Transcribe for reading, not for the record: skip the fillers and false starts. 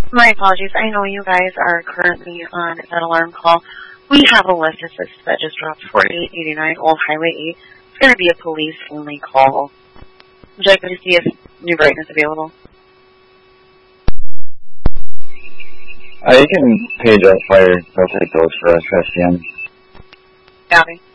My apologies. I know you guys are currently on that alarm call. We have a list assist that just dropped 4889 Old Highway 8. It's going to be a police-only call. Would you like me to see if New Brighton is available? You can page out fire. They'll take those for us, SCM. Copy.